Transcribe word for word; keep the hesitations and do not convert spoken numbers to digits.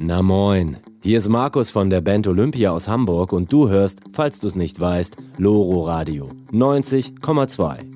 Na moin, hier ist Markus von der Band Olympia aus Hamburg und du hörst, falls du es nicht weißt, Loro Radio neunzig Komma zwei.